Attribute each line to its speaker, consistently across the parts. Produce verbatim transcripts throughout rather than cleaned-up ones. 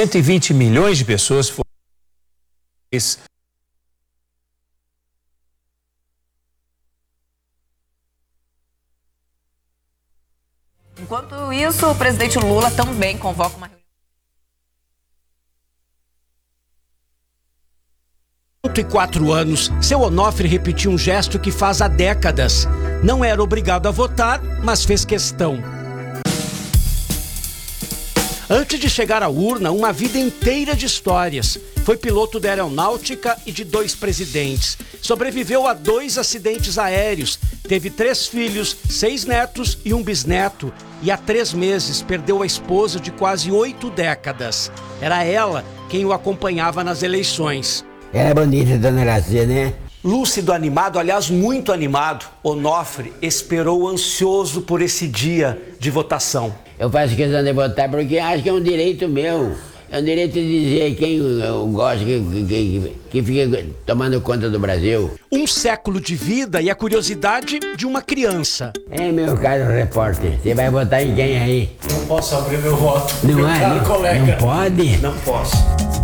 Speaker 1: cento e vinte milhões de pessoas foram...
Speaker 2: Enquanto isso, o presidente Lula também convoca uma reunião.
Speaker 3: cento e quatro anos, seu Onofre repetiu um gesto que faz há décadas. Não era obrigado a votar, mas fez questão. Antes de chegar à urna, uma vida inteira de histórias. Foi piloto da aeronáutica e de dois presidentes. Sobreviveu a dois acidentes aéreos. Teve três filhos, seis netos e um bisneto. E há três meses perdeu a esposa de quase oito décadas. Era ela quem o acompanhava nas eleições.
Speaker 4: Era bonita, dona Iraci, né?
Speaker 3: Lúcido, animado, aliás, muito animado, Onofre esperou ansioso por esse dia de votação.
Speaker 4: Eu faço questão de votar porque acho que é um direito meu. É um direito de dizer quem eu gosto, que, que, que fica tomando conta do Brasil.
Speaker 3: Um século de vida e a curiosidade de uma criança.
Speaker 4: É, meu caro repórter, você vai votar em quem aí?
Speaker 3: Não posso abrir meu voto.
Speaker 4: Não
Speaker 3: meu
Speaker 4: é?
Speaker 3: caro
Speaker 4: Não,
Speaker 3: colega.
Speaker 4: não pode?
Speaker 3: Não posso.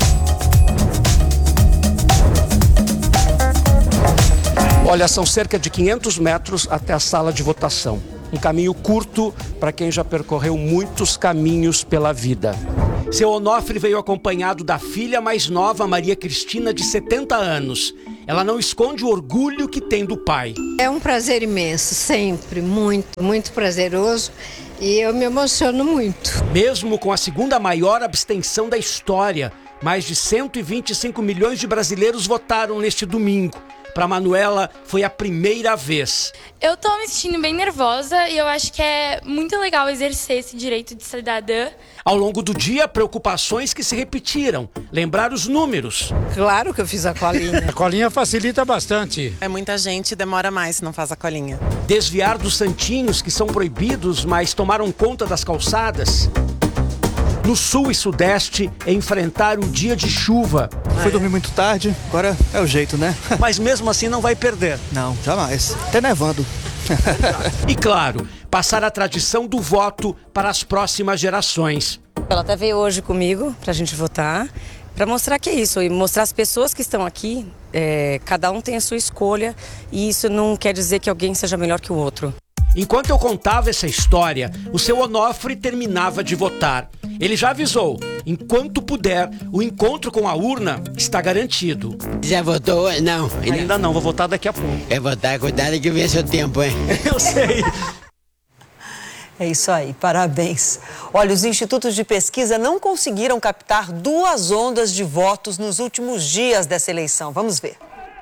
Speaker 3: Olha, são cerca de quinhentos metros até a sala de votação. Um caminho curto para quem já percorreu muitos caminhos pela vida. Seu Onofre veio acompanhado da filha mais nova, Maria Cristina, de setenta anos. Ela não esconde o orgulho que tem do pai.
Speaker 5: É um prazer imenso, sempre, muito, muito prazeroso. E eu me emociono muito.
Speaker 3: Mesmo com a segunda maior abstenção da história, mais de cento e vinte e cinco milhões de brasileiros votaram neste domingo. Para Manuela, foi a primeira vez.
Speaker 6: Eu tô me sentindo bem nervosa e eu acho que é muito legal exercer esse direito de cidadã.
Speaker 3: Ao longo do dia, preocupações que se repetiram. Lembrar os números.
Speaker 5: Claro que eu fiz a colinha.
Speaker 7: A colinha facilita bastante.
Speaker 8: É muita gente, demora mais se não faz a colinha.
Speaker 3: Desviar dos santinhos que são proibidos, mas tomaram conta das calçadas. No sul e sudeste, enfrentar o dia de chuva.
Speaker 9: Foi dormir muito tarde, agora é o jeito, né?
Speaker 3: Mas mesmo assim não vai perder.
Speaker 9: Não, jamais. Até nevando.
Speaker 3: E claro, passar a tradição do voto para as próximas gerações.
Speaker 10: Ela até veio hoje comigo para a gente votar, para mostrar que é isso, e mostrar as pessoas que estão aqui, é, cada um tem a sua escolha, e isso não quer dizer que alguém seja melhor que o outro.
Speaker 3: Enquanto eu contava essa história, o seu Onofre terminava de votar. Ele já avisou, enquanto puder, o encontro com a urna está garantido.
Speaker 4: Já votou? Não.
Speaker 3: Ainda não, vou votar daqui a pouco.
Speaker 4: É votar, cuidado que vem seu tempo, hein?
Speaker 3: Eu sei.
Speaker 11: É isso aí, parabéns. Olha, os institutos de pesquisa não conseguiram captar duas ondas de votos nos últimos dias dessa eleição. Vamos ver.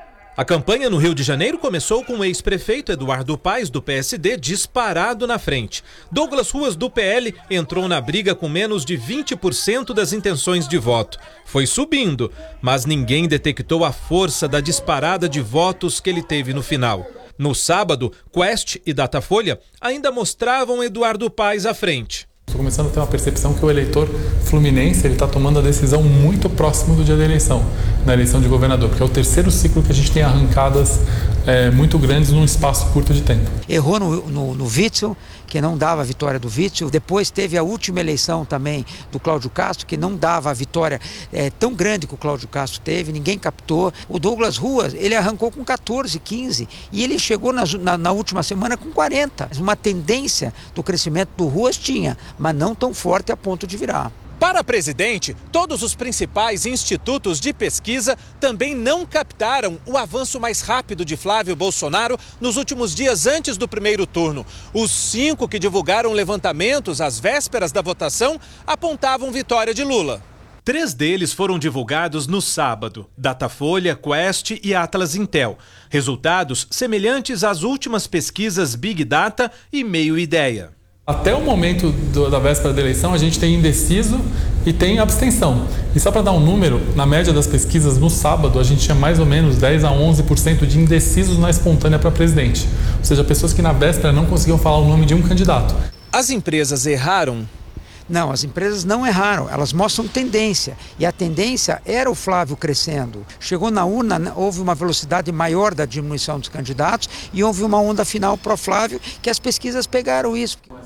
Speaker 12: A campanha no Rio de Janeiro começou com o ex-prefeito Eduardo Paes, do P S D, disparado na frente. Douglas Ruas, do P L, entrou na briga com menos de vinte por cento das intenções de voto. Foi subindo, mas ninguém detectou a força da disparada de votos que ele teve no final. No sábado, Quest e Datafolha ainda mostravam Eduardo Paes à frente.
Speaker 13: Estou começando a ter uma percepção que o eleitor fluminense ele está tomando a decisão muito próximo do dia da eleição, na eleição de governador, porque é o terceiro ciclo que a gente tem arrancadas é, muito grandes num espaço curto de tempo.
Speaker 14: Errou no, no, no Witzel, que não dava a vitória do Witzel. Depois teve a última eleição também do Cláudio Castro, que não dava a vitória é, tão grande que o Cláudio Castro teve, ninguém captou. O Douglas Ruas, ele arrancou com quatorze, quinze e ele chegou na, na, na última semana com quarenta. Uma tendência do crescimento do Ruas tinha, mas não tão forte a ponto de virar.
Speaker 12: Para presidente, todos os principais institutos de pesquisa também não captaram o avanço mais rápido de Flávio Bolsonaro nos últimos dias antes do primeiro turno. Os cinco que divulgaram levantamentos às vésperas da votação apontavam vitória de Lula. Três deles foram divulgados no sábado: Datafolha, Quest e Atlas Intel. Resultados semelhantes às últimas pesquisas Big Data e Meio Ideia.
Speaker 13: Até o momento do, da véspera da eleição, a gente tem indeciso e tem abstenção. E só para dar um número, na média das pesquisas, no sábado, a gente tinha mais ou menos dez a onze por cento de indecisos na espontânea para presidente. Ou seja, pessoas que na véspera não conseguiam falar o nome de um candidato.
Speaker 12: As empresas erraram?
Speaker 14: Não, as empresas não erraram, elas mostram tendência. E a tendência era o Flávio crescendo. Chegou na urna, houve uma velocidade maior da diminuição dos candidatos e houve uma onda final para o Flávio, que as pesquisas pegaram isso.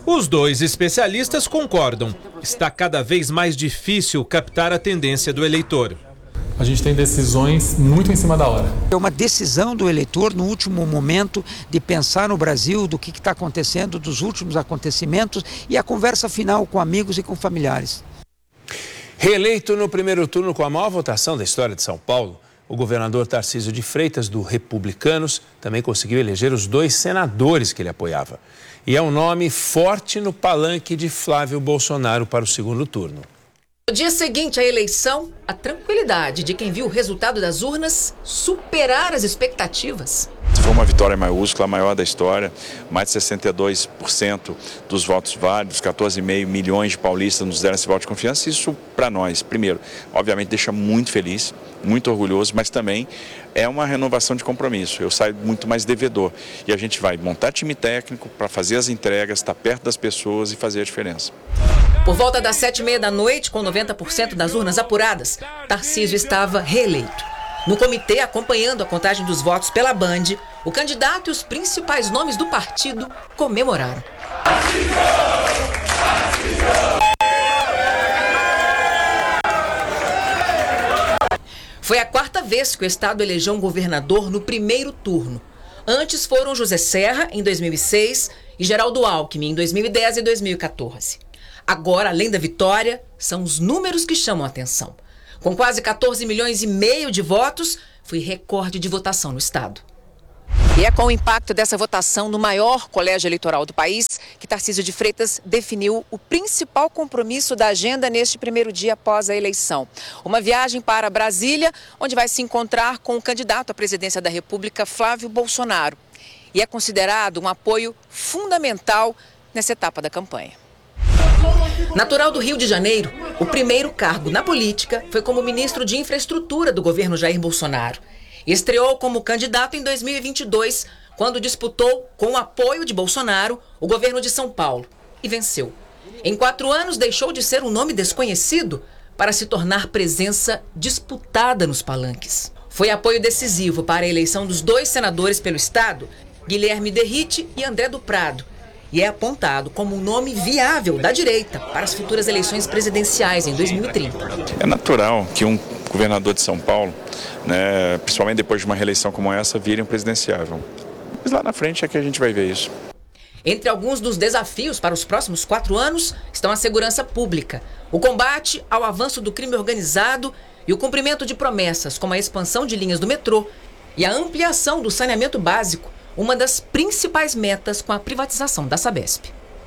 Speaker 1: Os dois especialistas concordam. Está cada vez mais difícil captar a tendência do eleitor.
Speaker 13: A gente tem decisões muito em cima da hora.
Speaker 14: É uma decisão do eleitor no último momento de pensar no Brasil, do que está acontecendo, dos últimos acontecimentos e a conversa final com amigos e com familiares.
Speaker 1: Reeleito no primeiro turno com a maior votação da história de São Paulo, o governador Tarcísio de Freitas, do Republicanos, também conseguiu eleger os dois senadores que ele apoiava. E é um nome forte no palanque de Flávio Bolsonaro para o segundo turno.
Speaker 15: No dia seguinte à eleição, a tranquilidade de quem viu o resultado das urnas superar as expectativas.
Speaker 16: Foi uma vitória maiúscula, a maior da história, mais de sessenta e dois por cento dos votos válidos, quatorze vírgula cinco milhões de paulistas nos deram esse voto de confiança. Isso, para nós, primeiro, obviamente deixa muito feliz, muito orgulhoso, mas também é uma renovação de compromisso. Eu saio muito mais devedor e a gente vai montar time técnico para fazer as entregas, estar perto das pessoas e fazer a diferença.
Speaker 15: Por volta das sete e meia da noite, com noventa por cento das urnas apuradas, Tarcísio estava reeleito. No comitê, acompanhando a contagem dos votos pela Band, o candidato e os principais nomes do partido comemoraram. Foi a quarta vez que o estado elegeu um governador no primeiro turno. Antes foram José Serra, em dois mil e seis, e Geraldo Alckmin, em dois mil e dez e dois mil e quatorze. Agora, além da vitória, são os números que chamam a atenção. Com quase quatorze milhões e meio de votos, foi recorde de votação no estado. E é com o impacto dessa votação no maior colégio eleitoral do país que Tarcísio de Freitas definiu o principal compromisso da agenda neste primeiro dia após a eleição. Uma viagem para Brasília, onde vai se encontrar com o candidato à presidência da República, Flávio Bolsonaro. E é considerado um apoio fundamental nessa etapa da campanha. Natural do Rio de Janeiro, o primeiro cargo na política foi como ministro de Infraestrutura do governo Jair Bolsonaro. Estreou como candidato em dois mil e vinte e dois, quando disputou, com o apoio de Bolsonaro, o governo de São Paulo. E venceu. Em quatro anos, deixou de ser um nome desconhecido para se tornar presença disputada nos palanques. Foi apoio decisivo para a eleição dos dois senadores pelo estado, Guilherme Derrite e André do Prado. E é apontado como um nome viável da direita para as futuras eleições presidenciais em dois mil e trinta.
Speaker 16: É natural que um governador de São Paulo, né, principalmente depois de uma reeleição como essa, vire um presidenciável. Mas lá na frente é que a gente vai ver isso.
Speaker 15: Entre alguns dos desafios para os próximos quatro anos estão a segurança pública, o combate ao avanço do crime organizado e o cumprimento de promessas como a expansão de linhas do metrô e a ampliação do saneamento básico, uma das principais metas com a privatização da Sabesp.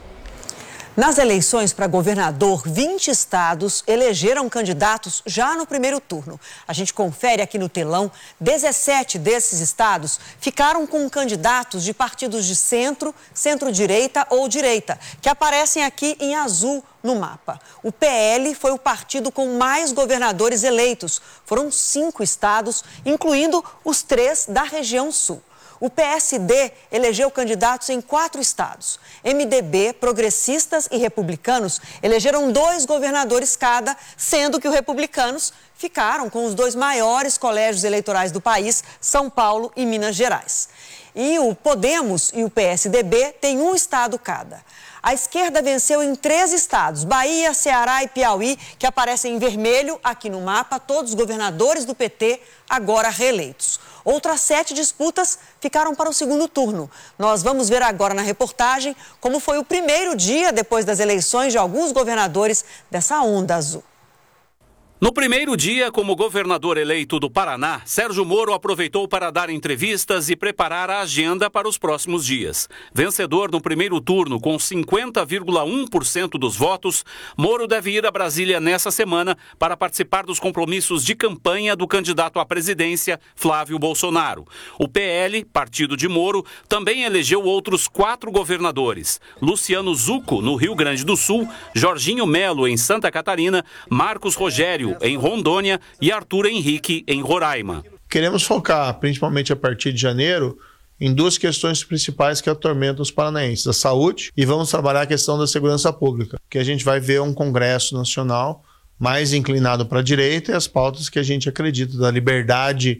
Speaker 11: Nas eleições para governador, vinte estados elegeram candidatos já no primeiro turno. A gente confere aqui no telão, dezessete desses estados ficaram com candidatos de partidos de centro, centro-direita ou direita, que aparecem aqui em azul no mapa. O P L foi o partido com mais governadores eleitos. Foram cinco estados, incluindo os três da região sul. O P S D elegeu candidatos em quatro estados. M D B, progressistas e republicanos elegeram dois governadores cada, sendo que os republicanos ficaram com os dois maiores colégios eleitorais do país, São Paulo e Minas Gerais. E o Podemos e o P S D B têm um estado cada. A esquerda venceu em três estados, Bahia, Ceará e Piauí, que aparecem em vermelho aqui no mapa, todos os governadores do P T agora reeleitos. Outras sete disputas ficaram para o segundo turno. Nós vamos ver agora na reportagem como foi o primeiro dia depois das eleições de alguns governadores dessa onda azul.
Speaker 17: No primeiro dia, como governador eleito do Paraná, Sérgio Moro aproveitou para dar entrevistas e preparar a agenda para os próximos dias. Vencedor no primeiro turno com cinquenta vírgula um por cento dos votos, Moro deve ir a Brasília nessa semana para participar dos compromissos de campanha do candidato à presidência, Flávio Bolsonaro. O P L, partido de Moro, também elegeu outros quatro governadores. Luciano Zucco, no Rio Grande do Sul, Jorginho Melo, em Santa Catarina, Marcos Rogério, em Rondônia, e Arthur Henrique, em Roraima.
Speaker 18: Queremos focar, principalmente a partir de janeiro, em duas questões principais que atormentam os paranaenses: a saúde, e vamos trabalhar a questão da segurança pública, que a gente vai ver um Congresso Nacional mais inclinado para a direita e as pautas que a gente acredita da liberdade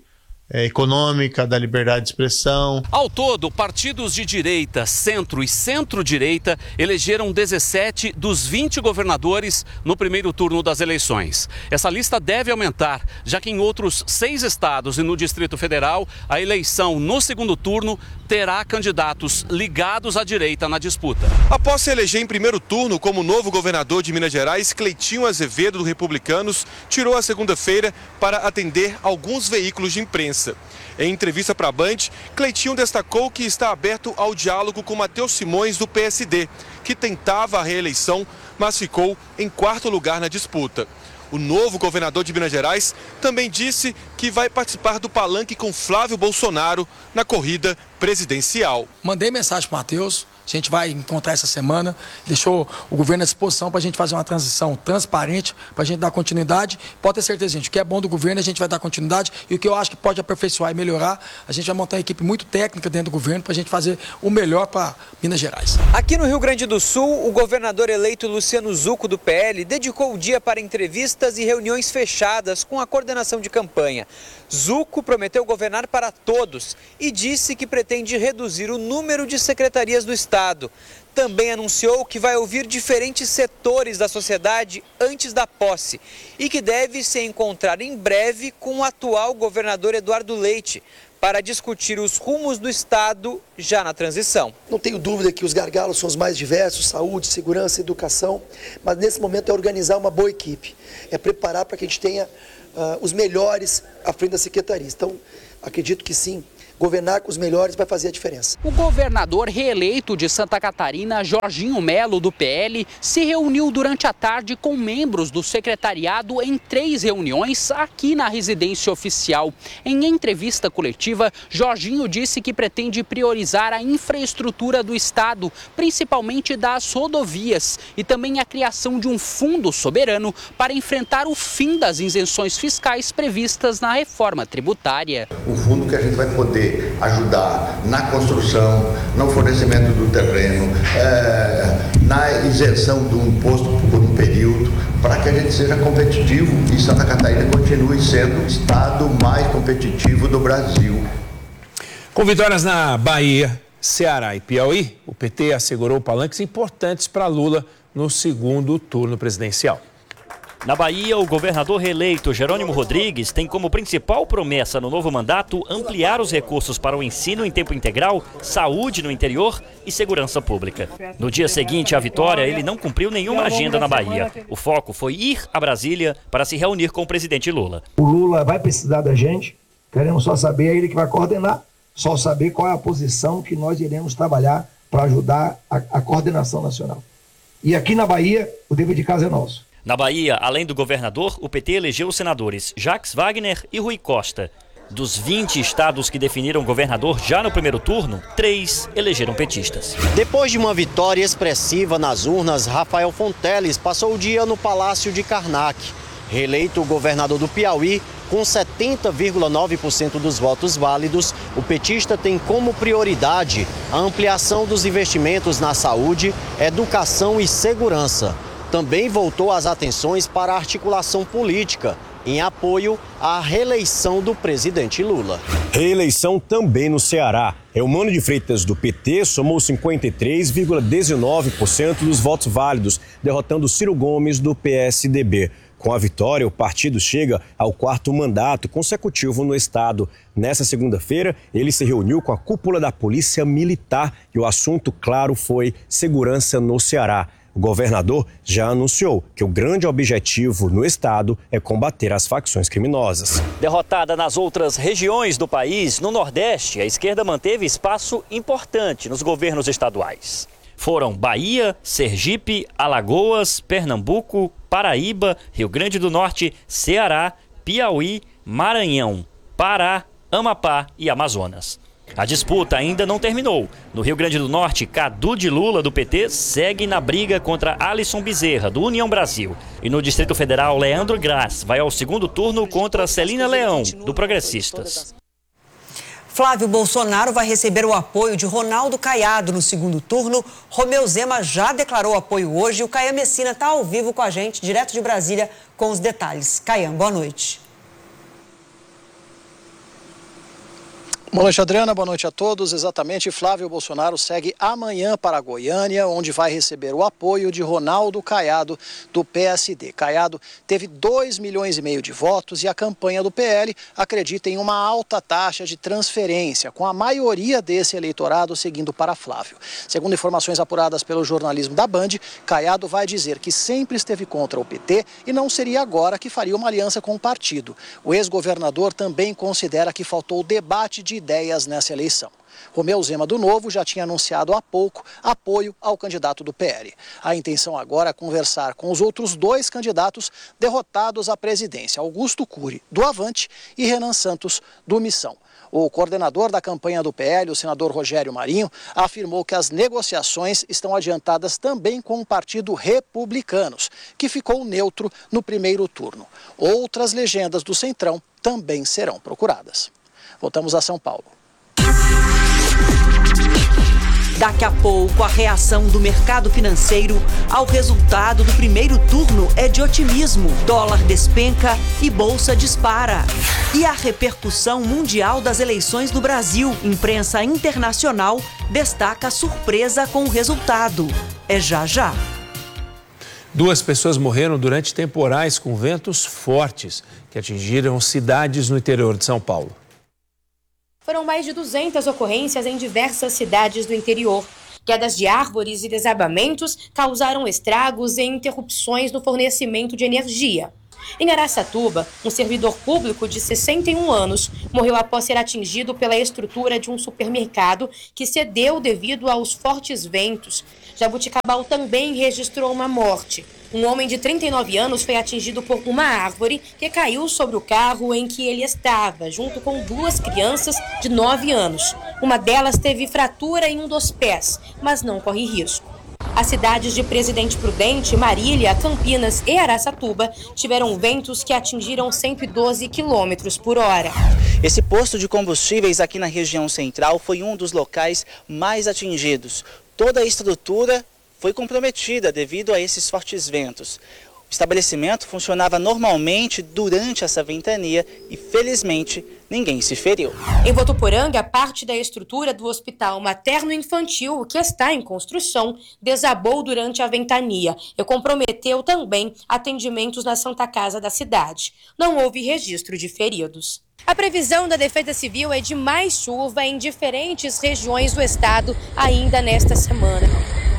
Speaker 18: é, econômica, da liberdade de expressão.
Speaker 17: Ao todo, partidos de direita, centro e centro-direita elegeram dezessete dos vinte governadores no primeiro turno das eleições. Essa lista deve aumentar, já que em outros seis estados e no Distrito Federal, a eleição no segundo turno terá candidatos ligados à direita na disputa.
Speaker 19: Após se eleger em primeiro turno como novo governador de Minas Gerais, Cleitinho Azevedo, do Republicanos, tirou a segunda-feira para atender alguns veículos de imprensa. Em entrevista para a Band, Cleitinho destacou que está aberto ao diálogo com Matheus Simões, do P S D, que tentava a reeleição, mas ficou em quarto lugar na disputa. O novo governador de Minas Gerais também disse que vai participar do palanque com Flávio Bolsonaro na corrida presidencial.
Speaker 20: Mandei mensagem para o Matheus. A gente vai encontrar essa semana, deixou o governo à disposição para a gente fazer uma transição transparente, para a gente dar continuidade. Pode ter certeza, gente, o que é bom do governo a gente vai dar continuidade e o que eu acho que pode aperfeiçoar e melhorar, a gente vai montar uma equipe muito técnica dentro do governo para a gente fazer o melhor para Minas Gerais.
Speaker 21: Aqui no Rio Grande do Sul, o governador eleito Luciano Zucco, do P L, dedicou o dia para entrevistas e reuniões fechadas com a coordenação de campanha. Zucco prometeu governar para todos e disse que pretende reduzir o número de secretarias do Estado. Também anunciou que vai ouvir diferentes setores da sociedade antes da posse e que deve se encontrar em breve com o atual governador Eduardo Leite para discutir os rumos do Estado já na transição.
Speaker 22: Não tenho dúvida que os gargalos são os mais diversos, saúde, segurança, educação, mas nesse momento é organizar uma boa equipe, é preparar para que a gente tenha uh, os melhores à frente da secretaria. Então, acredito que sim. Governar com os melhores vai fazer a diferença.
Speaker 23: O governador reeleito de Santa Catarina, Jorginho Melo, do P L, se reuniu durante a tarde com membros do secretariado em três reuniões aqui na residência oficial. Em entrevista coletiva, Jorginho disse que pretende priorizar a infraestrutura do Estado, principalmente das rodovias, e também a criação de um fundo soberano para enfrentar o fim das isenções fiscais previstas na reforma tributária.
Speaker 24: Um fundo que a gente vai poder ajudar na construção, no fornecimento do terreno, é, na isenção do imposto por um período, para que a gente seja competitivo e Santa Catarina continue sendo o estado mais competitivo do Brasil.
Speaker 1: Com vitórias na Bahia, Ceará e Piauí, o P T assegurou palanques importantes para Lula no segundo turno presidencial.
Speaker 25: Na Bahia, o governador reeleito Jerônimo Rodrigues tem como principal promessa no novo mandato ampliar os recursos para o ensino em tempo integral, saúde no interior e segurança pública. No dia seguinte à vitória, ele não cumpriu nenhuma agenda na Bahia. O foco foi ir a Brasília para se reunir com o presidente Lula.
Speaker 26: O Lula vai precisar da gente, queremos só saber, é ele que vai coordenar, só saber qual é a posição que nós iremos trabalhar para ajudar a, a coordenação nacional. E aqui na Bahia, o dever de casa é nosso.
Speaker 25: Na Bahia, além do governador, o P T elegeu os senadores Jacques Wagner e Rui Costa. Dos vinte estados que definiram governador já no primeiro turno, três elegeram petistas.
Speaker 27: Depois de uma vitória expressiva nas urnas, Rafael Fonteles passou o dia no Palácio de Karnak. Reeleito governador do Piauí, com setenta vírgula nove por cento dos votos válidos, o petista tem como prioridade a ampliação dos investimentos na saúde, educação e segurança. Também voltou as atenções para a articulação política, em apoio à reeleição do presidente Lula.
Speaker 28: Reeleição também no Ceará. Eumano de Freitas, do P T, somou cinquenta e três vírgula dezenove por cento dos votos válidos, derrotando Ciro Gomes, do P S D B. Com a vitória, o partido chega ao quarto mandato consecutivo no estado. Nessa segunda-feira, ele se reuniu com a cúpula da Polícia Militar e o assunto, claro, foi segurança no Ceará. O governador já anunciou que o grande objetivo no estado é combater as facções criminosas.
Speaker 25: Derrotada nas outras regiões do país, no Nordeste, a esquerda manteve espaço importante nos governos estaduais. Foram Bahia, Sergipe, Alagoas, Pernambuco, Paraíba, Rio Grande do Norte, Ceará, Piauí, Maranhão, Pará, Amapá e Amazonas. A disputa ainda não terminou. No Rio Grande do Norte, Cadu de Lula, do P T, segue na briga contra Alisson Bezerra, do União Brasil. E no Distrito Federal, Leandro Graz vai ao segundo turno contra Celina Leão, do Progressistas.
Speaker 11: Flávio Bolsonaro vai receber o apoio de Ronaldo Caiado no segundo turno. Romeu Zema já declarou apoio hoje. O Caian Messina está ao vivo com a gente, direto de Brasília, com os detalhes. Caian, boa noite.
Speaker 2: Boa noite, Adriana. Boa noite a todos. Exatamente, Flávio Bolsonaro segue amanhã para Goiânia, onde vai receber o apoio de Ronaldo Caiado, do P S D. Caiado teve dois milhões e meio de votos e a campanha do P L acredita em uma alta taxa de transferência, com a maioria desse eleitorado seguindo para Flávio. Segundo informações apuradas pelo jornalismo da Band, Caiado vai dizer que sempre esteve contra o P T e não seria agora que faria uma aliança com o partido. O ex-governador também considera que faltou debate de ideias nessa eleição. Romeu Zema do Novo já tinha anunciado há pouco apoio ao candidato do P L. A intenção agora é conversar com os outros dois candidatos derrotados à presidência, Augusto Cury, do Avante, e Renan Santos, do Missão. O coordenador da campanha do P L, o senador Rogério Marinho, afirmou que as negociações estão adiantadas também com o Partido Republicanos, que ficou neutro no primeiro turno. Outras legendas do Centrão também serão procuradas. Voltamos a São Paulo.
Speaker 11: Daqui a pouco, a reação do mercado financeiro ao resultado do primeiro turno é de otimismo. Dólar despenca e bolsa dispara. E a repercussão mundial das eleições no Brasil. Imprensa internacional destaca a surpresa com o resultado. É já já.
Speaker 1: Duas pessoas morreram durante temporais com ventos fortes que atingiram cidades no interior de São Paulo.
Speaker 4: Foram mais de duzentas ocorrências em diversas cidades do interior. Quedas de árvores e desabamentos causaram estragos e interrupções no fornecimento de energia. Em Araçatuba, um servidor público de sessenta e um anos morreu após ser atingido pela estrutura de um supermercado que cedeu devido aos fortes ventos. Jabuticabal também registrou uma morte. Um homem de trinta e nove anos foi atingido por uma árvore que caiu sobre o carro em que ele estava, junto com duas crianças de nove anos. Uma delas teve fratura em um dos pés, mas não corre risco. As cidades de Presidente Prudente, Marília, Campinas e Araçatuba tiveram ventos que atingiram cento e doze quilômetros por hora.
Speaker 5: Esse posto de combustíveis aqui na região central foi um dos locais mais atingidos. Toda a estrutura foi comprometida devido a esses fortes ventos. O estabelecimento funcionava normalmente durante essa ventania e, felizmente, ninguém se feriu.
Speaker 4: Em Votuporanga, parte da estrutura do Hospital Materno-Infantil, que está em construção, desabou durante a ventania e comprometeu também atendimentos na Santa Casa da cidade. Não houve registro de feridos. A previsão da Defesa Civil é de mais chuva em diferentes regiões do estado ainda nesta semana.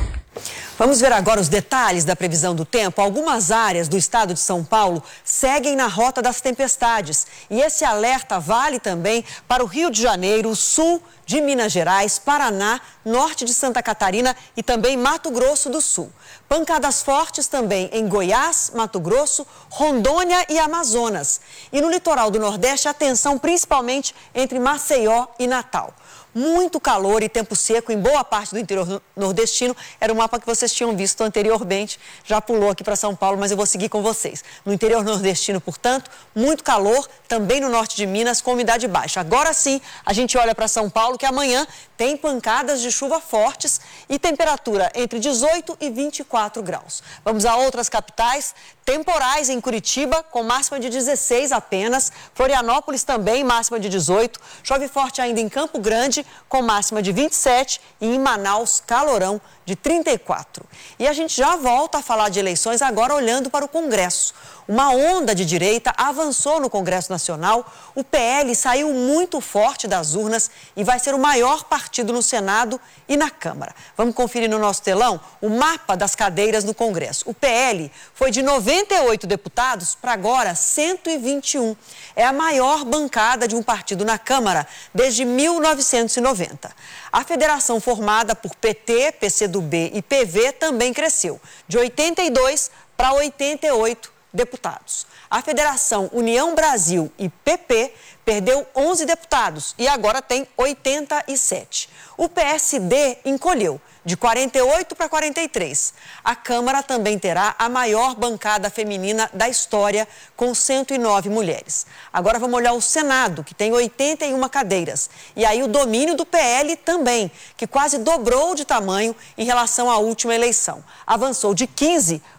Speaker 11: Vamos ver agora os detalhes da previsão do tempo. Algumas áreas do estado de São Paulo seguem na rota das tempestades. E esse alerta vale também para o Rio de Janeiro, sul de Minas Gerais, Paraná, norte de Santa Catarina e também Mato Grosso do Sul. Pancadas fortes também em Goiás, Mato Grosso, Rondônia e Amazonas. E no litoral do Nordeste, atenção principalmente entre Maceió e Natal. Muito calor e tempo seco em boa parte do interior nordestino. Era o mapa que vocês tinham visto anteriormente. Já pulou aqui para São Paulo, mas eu vou seguir com vocês. No interior nordestino, portanto, muito calor, também no norte de Minas, com umidade baixa. Agora sim, a gente olha para São Paulo, que amanhã tem pancadas de chuva fortes e temperatura entre dezoito e vinte e quatro graus. Vamos a outras capitais. Temporais em Curitiba, com máxima de dezesseis apenas. Florianópolis também, máxima de dezoito. Chove forte ainda em Campo Grande, com máxima de vinte e sete. E em Manaus, calorão de trinta e quatro. E a gente já volta a falar de eleições agora olhando para o Congresso. Uma onda de direita avançou no Congresso Nacional. O P L saiu muito forte das urnas e vai ser o maior partido no Senado e na Câmara. Vamos conferir no nosso telão o mapa das cadeiras no Congresso. O P L foi de noventa e oito deputados para agora cento e vinte e um. É a maior bancada de um partido na Câmara desde mil novecentos e noventa. A federação formada por P T, P C do B e P V também cresceu, de oitenta e dois para oitenta e oito deputados. A Federação União Brasil e P P perdeu onze deputados e agora tem oitenta e sete. O P S D encolheu de quarenta e oito para quarenta e três. A Câmara também terá a maior bancada feminina da história, com cento e nove mulheres. Agora vamos olhar o Senado, que tem oitenta e uma cadeiras. E aí o domínio do P L também, que quase dobrou de tamanho em relação à última eleição. Avançou de quinze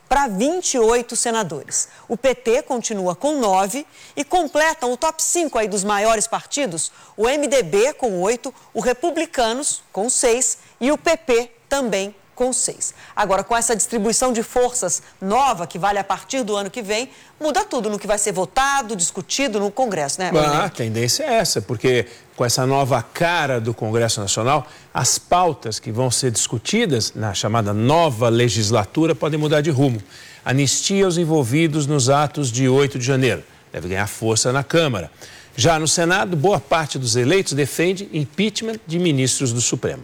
Speaker 11: para vinte e oito senadores. O P T continua com nove e completam o top cinco aí dos maiores partidos, o M D B com oito, o Republicanos com seis e o P P também com seis. Agora, com essa distribuição de forças nova, que vale a partir do ano que vem, muda tudo no que vai ser votado, discutido no Congresso, né?
Speaker 1: Ah, a tendência é essa, porque com essa nova cara do Congresso Nacional, as pautas que vão ser discutidas na chamada nova legislatura podem mudar de rumo. Anistia aos envolvidos nos atos de oito de janeiro. Deve ganhar força na Câmara. Já no Senado, boa parte dos eleitos defende impeachment de ministros do Supremo.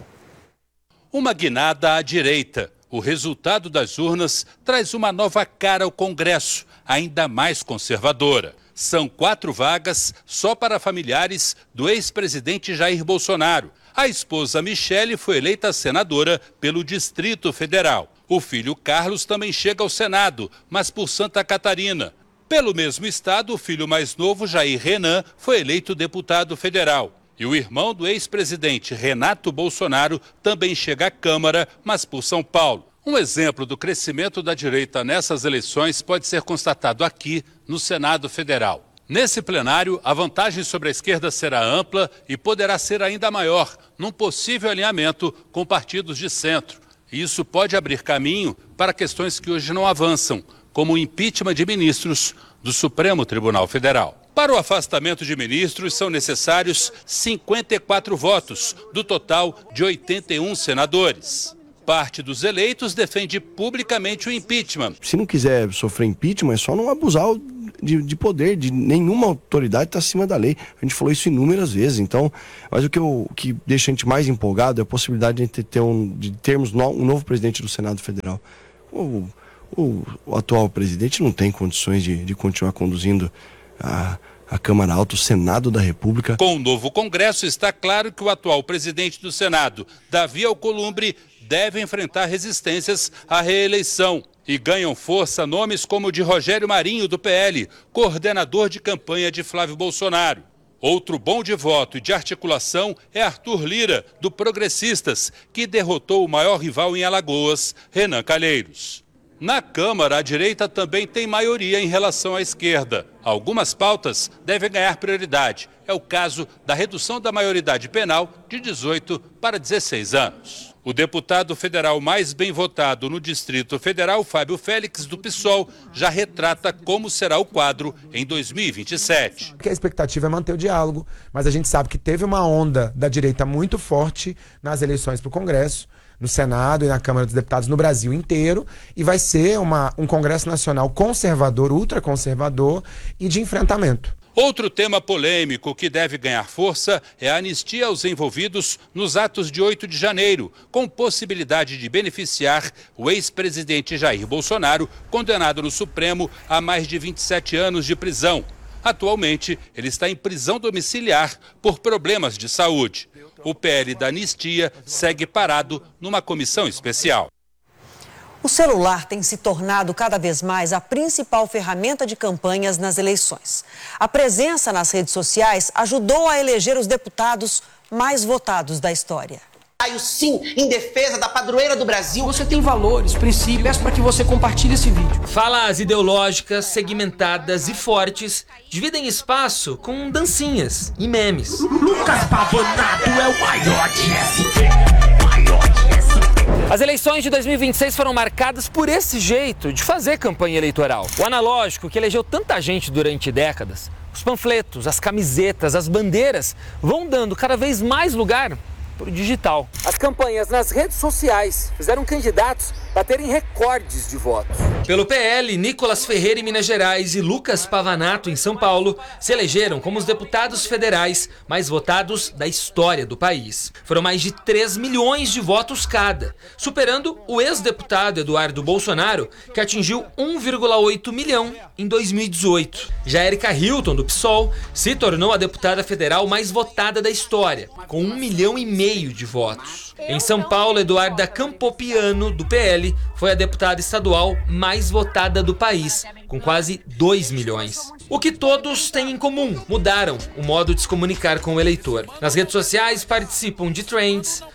Speaker 17: Uma guinada à direita. O resultado das urnas traz uma nova cara ao Congresso, ainda mais conservadora. São quatro vagas só para familiares do ex-presidente Jair Bolsonaro. A esposa Michele foi eleita senadora pelo Distrito Federal. O filho Carlos também chega ao Senado, mas por Santa Catarina. Pelo mesmo estado, o filho mais novo, Jair Renan, foi eleito deputado federal. E o irmão do ex-presidente Renato Bolsonaro também chega à Câmara, mas por São Paulo. Um exemplo do crescimento da direita nessas eleições pode ser constatado aqui no Senado Federal. Nesse plenário, a vantagem sobre a esquerda será ampla e poderá ser ainda maior num possível alinhamento com partidos de centro. E isso pode abrir caminho para questões que hoje não avançam, como o impeachment de ministros do Supremo Tribunal Federal. Para o afastamento de ministros, são necessários cinquenta e quatro votos, do total de oitenta e um senadores. Parte dos eleitos defende publicamente o impeachment.
Speaker 3: Se não quiser sofrer impeachment, é só não abusar de, de poder, de nenhuma autoridade está acima da lei. A gente falou isso inúmeras vezes. Então, mas o que, eu, o que deixa a gente mais empolgado é a possibilidade de, ter um, de termos no, um novo presidente do Senado Federal. O, o, o atual presidente não tem condições de, de continuar conduzindo a, a Câmara Alta, o Senado da República.
Speaker 17: Com o novo Congresso, está claro que o atual presidente do Senado, Davi Alcolumbre, deve enfrentar resistências à reeleição. E ganham força nomes como o de Rogério Marinho, do P L, coordenador de campanha de Flávio Bolsonaro. Outro bom de voto e de articulação é Arthur Lira, do Progressistas, que derrotou o maior rival em Alagoas, Renan Calheiros. Na Câmara, a direita também tem maioria em relação à esquerda. Algumas pautas devem ganhar prioridade. É o caso da redução da maioridade penal de dezoito para dezesseis anos. O deputado federal mais bem votado no Distrito Federal, Fábio Félix, do PSOL, já retrata como será o quadro em dois mil e vinte e sete.
Speaker 6: A expectativa é manter o diálogo, mas a gente sabe que teve uma onda da direita muito forte nas eleições para o Congresso, no Senado e na Câmara dos Deputados no Brasil inteiro, e vai ser uma, um Congresso Nacional conservador, ultraconservador e de enfrentamento.
Speaker 17: Outro tema polêmico que deve ganhar força é a anistia aos envolvidos nos atos de oito de janeiro, com possibilidade de beneficiar o ex-presidente Jair Bolsonaro, condenado no Supremo a mais de vinte e sete anos de prisão. Atualmente, ele está em prisão domiciliar por problemas de saúde. O P L da anistia segue parado numa comissão especial.
Speaker 11: O celular tem se tornado cada vez mais a principal ferramenta de campanhas nas eleições. A presença nas redes sociais ajudou a eleger os deputados mais votados da história.
Speaker 7: Sim, em defesa da padroeira do Brasil.
Speaker 8: Você tem valores, princípios, peço para que você compartilhe esse vídeo.
Speaker 9: Falas ideológicas, segmentadas e fortes dividem espaço com dancinhas e memes.
Speaker 7: Lucas Pavanato é o maior de S P.
Speaker 9: As eleições de dois mil e vinte e seis foram marcadas por esse jeito de fazer campanha eleitoral. O analógico, que elegeu tanta gente durante décadas, os panfletos, as camisetas, as bandeiras, vão dando cada vez mais lugar para o digital. As campanhas nas redes sociais fizeram candidatos baterem recordes de votos. Pelo P L, Nicolas Ferreira em Minas Gerais e Lucas Pavanato em São Paulo se elegeram como os deputados federais mais votados da história do país. Foram mais de três milhões de votos cada, superando o ex-deputado Eduardo Bolsonaro, que atingiu um vírgula oito milhão em dois mil e dezoito. Já Érica Hilton, do PSOL, se tornou a deputada federal mais votada da história, com um milhão e meio de votos. Em São Paulo, Eduarda Campopiano, do P L, foi a deputada estadual mais votada do país, com quase dois milhões. O que todos têm em comum: mudaram o modo de se comunicar com o eleitor. Nas redes sociais participam de trends,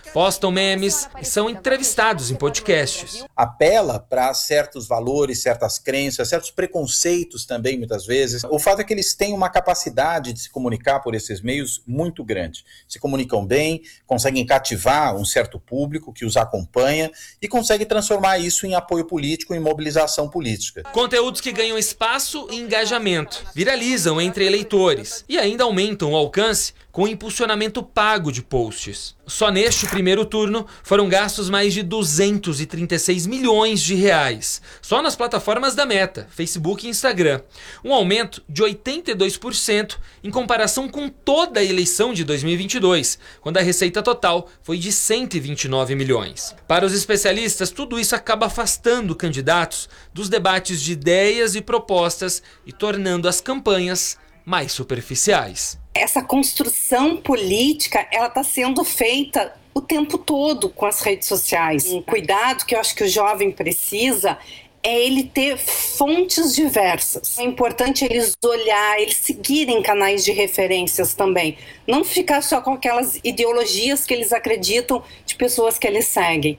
Speaker 9: postam memes e são entrevistados em podcasts.
Speaker 10: Apela para certos valores, certas crenças, certos preconceitos também, muitas vezes. O fato é que eles têm uma capacidade de se comunicar por esses meios muito grande. Se comunicam bem, conseguem cativar um certo público que os acompanha e conseguem transformar isso em apoio político, em mobilização política.
Speaker 9: Conteúdos que ganham espaço e engajamento, viralizam entre eleitores e ainda aumentam o alcance com o impulsionamento pago de posts. Só neste primeiro turno foram gastos mais de duzentos e trinta e seis milhões de reais, só nas plataformas da Meta, Facebook e Instagram. Um aumento de oitenta e dois por cento em comparação com toda a eleição de dois mil e vinte e dois, quando a receita total foi de cento e vinte e nove milhões. Para os especialistas, tudo isso acaba afastando candidatos dos debates de ideias e propostas e tornando as campanhas mais superficiais.
Speaker 12: Essa construção política, ela está sendo feita o tempo todo com as redes sociais. Um cuidado que eu acho que o jovem precisa é ele ter fontes diversas. É importante eles olhar, eles seguirem canais de referências também. Não ficar só com aquelas ideologias que eles acreditam de pessoas que eles seguem.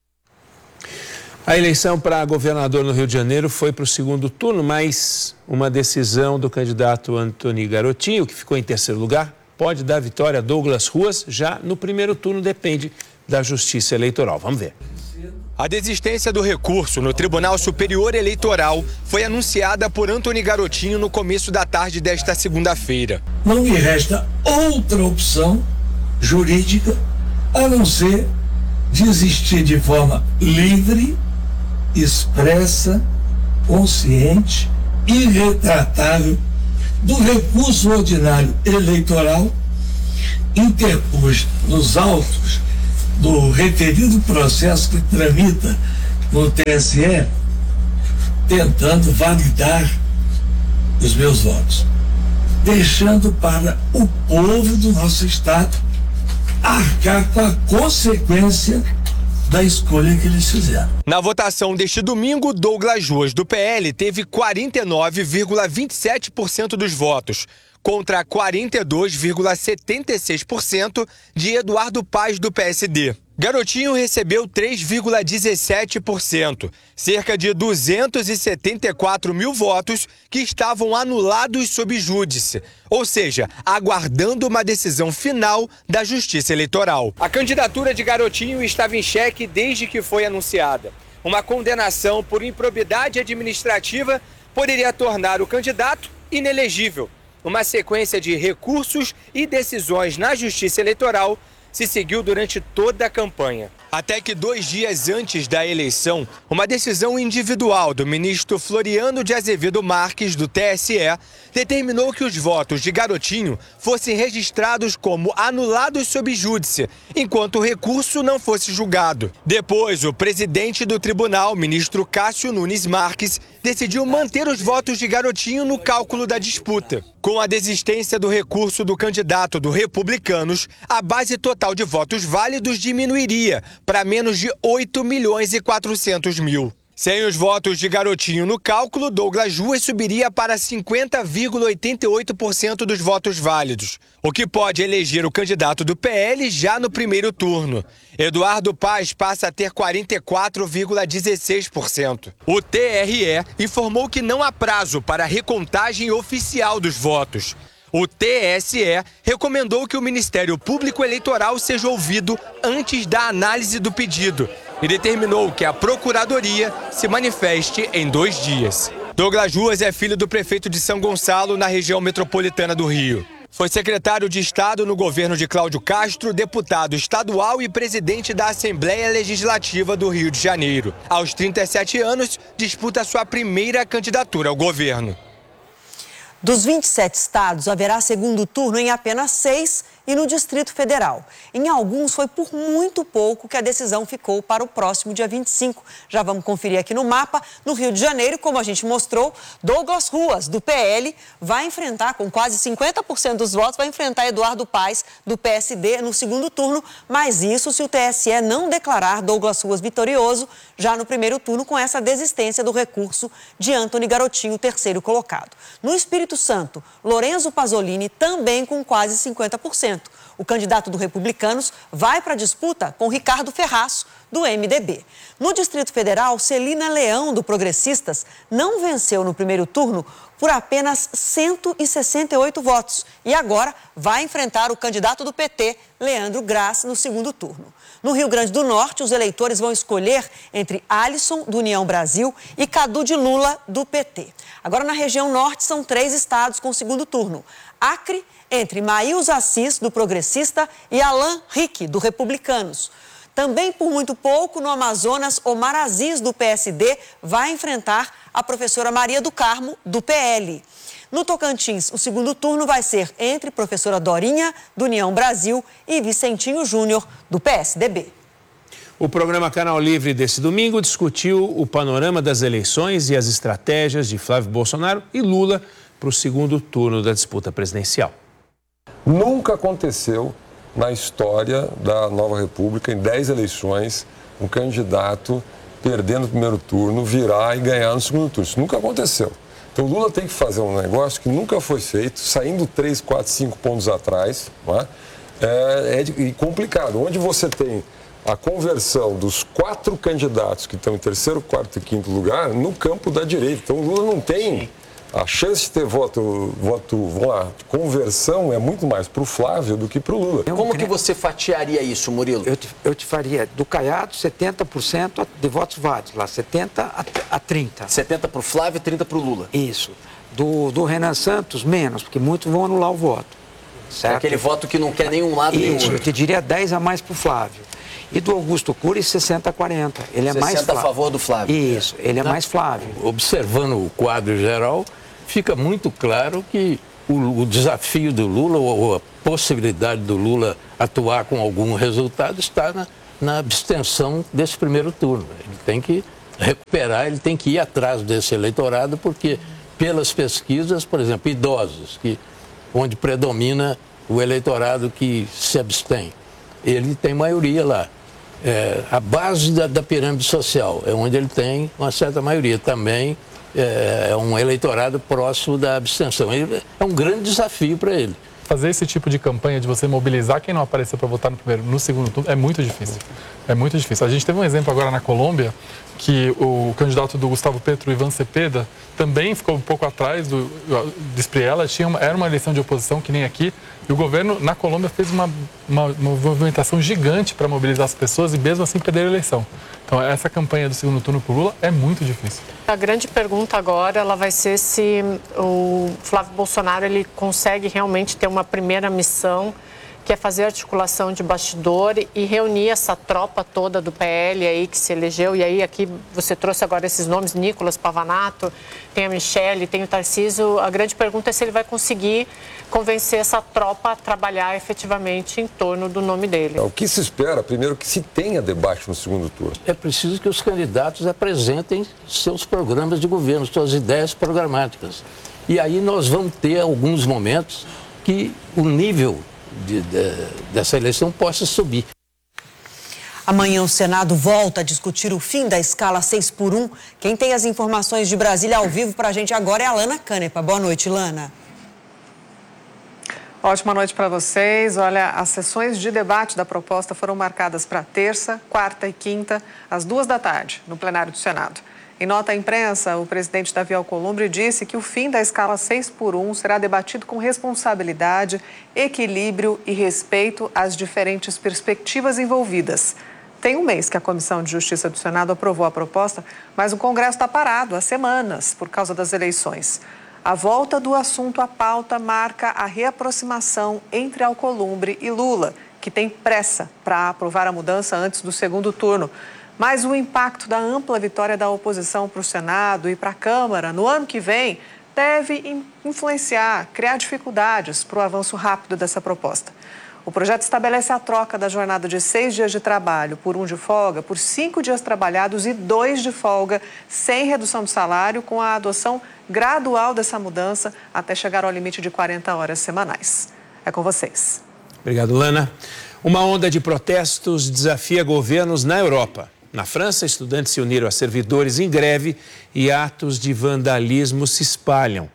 Speaker 1: A eleição para governador no Rio de Janeiro foi para o segundo turno, mas uma decisão do candidato Antony Garotinho, que ficou em terceiro lugar, pode dar vitória a Douglas Ruas já no primeiro turno, depende da Justiça Eleitoral. Vamos ver.
Speaker 13: A desistência do recurso no Tribunal Superior Eleitoral foi anunciada por Antony Garotinho no começo da tarde desta segunda-feira.
Speaker 26: Não me resta outra opção jurídica a não ser desistir de forma livre, expressa, consciente e irretratável do recurso ordinário eleitoral interposto nos autos do referido processo que tramita no T S E, tentando validar os meus votos, deixando para o povo do nosso Estado arcar com a consequência da escolha que eles fizeram.
Speaker 13: Na votação deste domingo, Douglas Ruas, do P L, teve quarenta e nove vírgula vinte e sete por cento dos votos, contra quarenta e dois vírgula setenta e seis por cento de Eduardo Paes, do P S D. Garotinho recebeu três vírgula dezessete por cento, cerca de duzentos e setenta e quatro mil votos que estavam anulados sob júdice, ou seja, aguardando uma decisão final da Justiça Eleitoral. A candidatura de Garotinho estava em xeque desde que foi anunciada. Uma condenação por improbidade administrativa poderia tornar o candidato inelegível. Uma sequência de recursos e decisões na Justiça Eleitoral se seguiu durante toda a campanha. Até que dois dias antes da eleição, uma decisão individual do ministro Floriano de Azevedo Marques, do T S E, determinou que os votos de Garotinho fossem registrados como anulados sob júdice, enquanto o recurso não fosse julgado. Depois, o presidente do tribunal, ministro Cássio Nunes Marques, decidiu manter os votos de Garotinho no cálculo da disputa. Com a desistência do recurso do candidato do Republicanos, a base total de votos válidos diminuiria para menos de oito milhões e quatrocentos mil. Sem os votos de Garotinho no cálculo, Douglas Ruas subiria para cinquenta vírgula oitenta e oito por cento dos votos válidos, o que pode eleger o candidato do P L já no primeiro turno. Eduardo Paes passa a ter quarenta e quatro vírgula dezesseis por cento. O T R E informou que não há prazo para a recontagem oficial dos votos. O T S E recomendou que o Ministério Público Eleitoral seja ouvido antes da análise do pedido e determinou que a Procuradoria se manifeste em dois dias. Douglas Ruas é filho do prefeito de São Gonçalo, na região metropolitana do Rio. Foi secretário de Estado no governo de Cláudio Castro, deputado estadual e presidente da Assembleia Legislativa do Rio de Janeiro. Aos trinta e sete anos, disputa sua primeira candidatura ao governo.
Speaker 11: Dos vinte e sete estados, haverá segundo turno em apenas seis e no Distrito Federal. Em alguns, foi por muito pouco que a decisão ficou para o próximo dia vinte e cinco. Já vamos conferir aqui no mapa. No Rio de Janeiro, como a gente mostrou, Douglas Ruas, do P L, vai enfrentar, com quase cinquenta por cento dos votos, vai enfrentar Eduardo Paes, do P S D, no segundo turno. Mas isso se o T S E não declarar Douglas Ruas vitorioso já no primeiro turno, com essa desistência do recurso de Antony Garotinho, terceiro colocado. No Espírito Santo, Lorenzo Pasolini também com quase cinquenta por cento. cento. O candidato do Republicanos vai para a disputa com Ricardo Ferraz, do M D B. No Distrito Federal, Celina Leão, do Progressistas, não venceu no primeiro turno por apenas cento e sessenta e oito votos e agora vai enfrentar o candidato do P T, Leandro Graz, no segundo turno. No Rio Grande do Norte, os eleitores vão escolher entre Alisson, do União Brasil, e Cadu de Lula, do P T. Agora, na região norte, são três estados com segundo turno. Acre, entre Maílson Assis, do Progressista, e Alan Rick, do Republicanos. Também, por muito pouco, no Amazonas, Omar Aziz, do P S D, vai enfrentar a professora Maria do Carmo, do P L. No Tocantins, o segundo turno vai ser entre professora Dorinha, do União Brasil, e Vicentinho Júnior, do P S D B.
Speaker 1: O programa Canal Livre desse domingo discutiu o panorama das eleições e as estratégias de Flávio Bolsonaro e Lula para o segundo turno da disputa presidencial.
Speaker 14: Nunca aconteceu na história da Nova República, em dez eleições, um candidato perdendo o primeiro turno, virar e ganhar no segundo turno. Isso nunca aconteceu. Então o Lula tem que fazer um negócio que nunca foi feito, saindo três, quatro, cinco pontos atrás, não é? É, é complicado. Onde você tem a conversão dos quatro candidatos que estão em terceiro, quarto e quinto lugar no campo da direita. Então o Lula não tem... Sim. A chance de ter voto, voto, vamos lá, conversão é muito mais para o Flávio do que para o Lula.
Speaker 15: Como que você fatiaria isso, Murilo?
Speaker 16: Eu te, eu te faria do Caiado setenta por cento de votos válidos, lá setenta a trinta.
Speaker 15: setenta para o Flávio e trinta para o Lula.
Speaker 16: Isso. Do, do Renan Santos, menos, porque muitos vão anular o voto. Certo?
Speaker 15: É aquele voto que não quer nenhum lado nem outro.
Speaker 16: Eu te diria dez a mais para o Flávio. E do Augusto Cury, sessenta a quarenta. Ele é mais Flávio.
Speaker 15: sessenta a favor do Flávio.
Speaker 16: Isso, ele é mais Flávio.
Speaker 18: Observando o quadro geral, fica muito claro que o, o desafio do Lula, ou a possibilidade do Lula atuar com algum resultado, está na, na abstenção desse primeiro turno. Ele tem que recuperar, ele tem que ir atrás desse eleitorado, porque pelas pesquisas, por exemplo, idosos, que, onde predomina o eleitorado que se abstém, ele tem maioria lá. É, a base da, da pirâmide social é onde ele tem uma certa maioria. Também é, é um eleitorado próximo da abstenção. Ele, é um grande desafio para ele.
Speaker 19: Fazer esse tipo de campanha de você mobilizar quem não apareceu para votar no primeiro, no segundo turno, é muito difícil. É muito difícil. A gente teve um exemplo agora na Colômbia, que o candidato do Gustavo Petro, Ivan Cepeda, também ficou um pouco atrás do, do Espriella. Tinha uma, era uma eleição de oposição, que nem aqui, e o governo na Colômbia fez uma, uma, uma movimentação gigante para mobilizar as pessoas e mesmo assim perder a eleição. Então essa campanha do segundo turno para o Lula é muito difícil.
Speaker 20: A grande pergunta agora ela vai ser se o Flávio Bolsonaro ele consegue realmente ter uma primeira missão, que é fazer articulação de bastidor e reunir essa tropa toda do P L aí que se elegeu. E aí aqui você trouxe agora esses nomes, Nicolas Pavanato, tem a Michele, tem o Tarcísio. A grande pergunta é se ele vai conseguir convencer essa tropa a trabalhar efetivamente em torno do nome dele.
Speaker 14: O que se espera, primeiro, que se tenha debate no segundo turno.
Speaker 18: É preciso que os candidatos apresentem seus programas de governo, suas ideias programáticas. E aí nós vamos ter alguns momentos que o nível De, de, dessa eleição possa subir.
Speaker 11: Amanhã o Senado volta a discutir o fim da escala seis por um. Quem tem as informações de Brasília ao vivo para a gente agora é a Lana Canepa. Boa noite, Lana.
Speaker 21: Ótima noite para vocês. Olha, as sessões de debate da proposta foram marcadas para terça, quarta e quinta, às duas da tarde, no plenário do Senado. Em nota à imprensa, o presidente Davi Alcolumbre disse que o fim da escala seis por um será debatido com responsabilidade, equilíbrio e respeito às diferentes perspectivas envolvidas. Tem um mês que a Comissão de Justiça do Senado aprovou a proposta, mas o Congresso está parado há semanas por causa das eleições. A volta do assunto à pauta marca a reaproximação entre Alcolumbre e Lula, que tem pressa para aprovar a mudança antes do segundo turno. Mas o impacto da ampla vitória da oposição para o Senado e para a Câmara no ano que vem deve influenciar, criar dificuldades para o avanço rápido dessa proposta. O projeto estabelece a troca da jornada de seis dias de trabalho por um de folga por cinco dias trabalhados e dois de folga sem redução do salário, com a adoção gradual dessa mudança até chegar ao limite de quarenta horas semanais. É com vocês.
Speaker 1: Obrigado, Lana. Uma onda de protestos desafia governos na Europa. Na França, estudantes se uniram a servidores em greve e atos de vandalismo se espalham.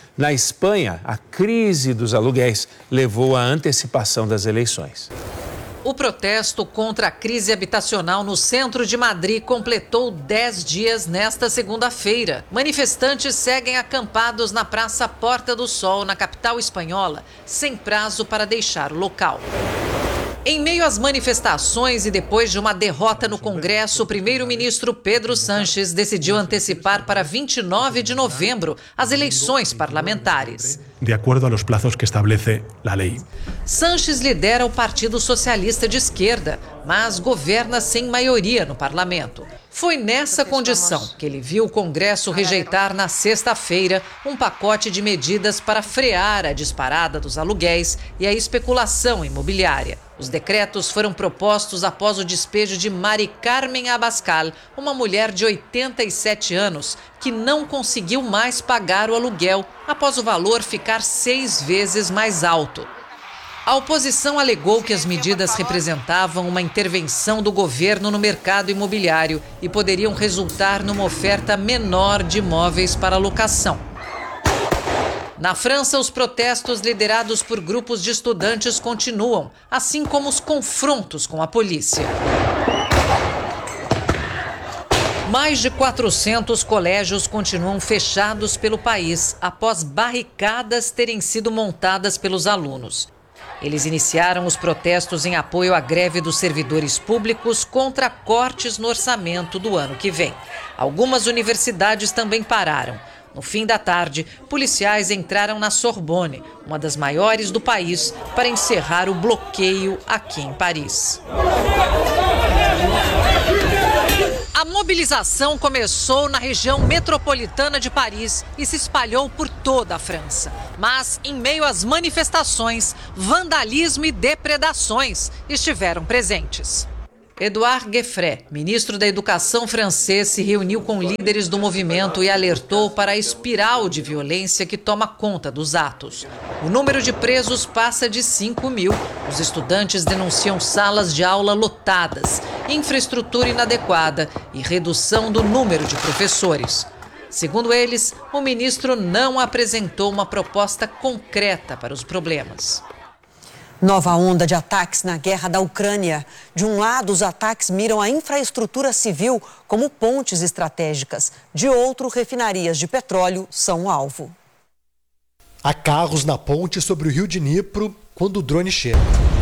Speaker 1: Na Espanha, a crise dos aluguéis levou à antecipação das eleições.
Speaker 2: O protesto contra a crise habitacional no centro de Madrid completou dez dias nesta segunda-feira. Manifestantes seguem acampados na Praça Porta do Sol, na capital espanhola, sem prazo para deixar o local. Em meio às manifestações e depois de uma derrota no Congresso, o primeiro-ministro Pedro Sánchez decidiu antecipar para vinte e nove de novembro as eleições parlamentares.
Speaker 5: De acordo a los plazos que establece la ley.
Speaker 2: Sánchez lidera o Partido Socialista de Esquerda, mas governa sem maioria no parlamento. Foi nessa condição que ele viu o Congresso rejeitar na sexta-feira um pacote de medidas para frear a disparada dos aluguéis e a especulação imobiliária. Os decretos foram propostos após o despejo de Mari Carmen Abascal, uma mulher de oitenta e sete anos, que não conseguiu mais pagar o aluguel após o valor ficar seis vezes mais alto. A oposição alegou que as medidas representavam uma intervenção do governo no mercado imobiliário e poderiam resultar numa oferta menor de imóveis para locação. Na França, os protestos liderados por grupos de estudantes continuam, assim como os confrontos com a polícia. Mais de quatrocentos colégios continuam fechados pelo país após barricadas terem sido montadas pelos alunos. Eles iniciaram os protestos em apoio à greve dos servidores públicos contra cortes no orçamento do ano que vem. Algumas universidades também pararam. No fim da tarde, policiais entraram na Sorbonne, uma das maiores do país, para encerrar o bloqueio aqui em Paris. A mobilização começou na região metropolitana de Paris e se espalhou por toda a França. Mas, em meio às manifestações, vandalismo e depredações estiveram presentes. Edouard Gueffret, ministro da Educação francês, se reuniu com líderes do movimento e alertou para a espiral de violência que toma conta dos atos. O número de presos passa de cinco mil. Os estudantes denunciam salas de aula lotadas, infraestrutura inadequada e redução do número de professores. Segundo eles, o ministro não apresentou uma proposta concreta para os problemas.
Speaker 11: Nova onda de ataques na guerra da Ucrânia. De um lado, os ataques miram a infraestrutura civil, como pontes estratégicas. De outro, refinarias de petróleo são o alvo.
Speaker 22: Há carros na ponte sobre o rio Dnipro quando o drone chega.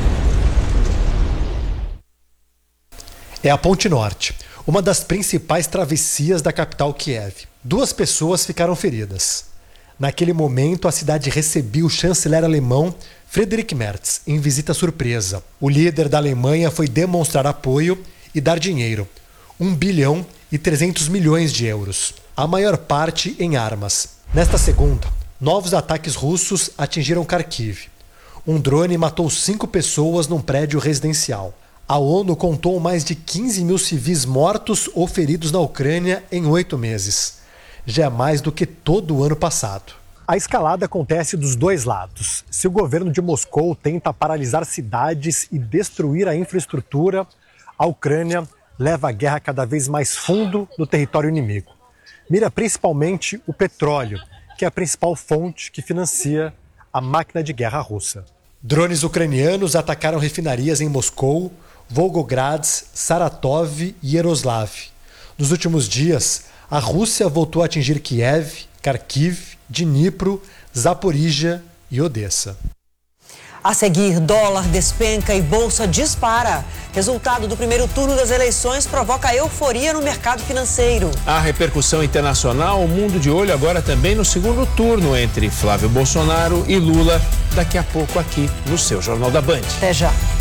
Speaker 22: É a Ponte Norte, uma das principais travessias da capital Kiev. Duas pessoas ficaram feridas. Naquele momento, a cidade recebia o chanceler alemão Friedrich Merz em visita surpresa. O líder da Alemanha foi demonstrar apoio e dar dinheiro, um bilhão e trezentos milhões de euros, a maior parte em armas. Nesta segunda, novos ataques russos atingiram Kharkiv. Um drone matou cinco pessoas num prédio residencial. A ONU contou mais de quinze mil civis mortos ou feridos na Ucrânia em oito meses. Já é mais do que todo o ano passado. A escalada acontece dos dois lados. Se o governo de Moscou tenta paralisar cidades e destruir a infraestrutura, a Ucrânia leva a guerra cada vez mais fundo no território inimigo. Mira principalmente o petróleo, que é a principal fonte que financia a máquina de guerra russa. Drones ucranianos atacaram refinarias em Moscou, Volgograd, Saratov e Yaroslav. Nos últimos dias, a Rússia voltou a atingir Kiev, Kharkiv, Dnipro, Zaporizhia e Odessa.
Speaker 11: A seguir, dólar despenca e bolsa dispara. Resultado do primeiro turno das eleições provoca euforia no mercado financeiro.
Speaker 1: A repercussão internacional, o mundo de olho agora também no segundo turno entre Flávio Bolsonaro e Lula, daqui a pouco aqui no seu Jornal da Band.
Speaker 11: Até já.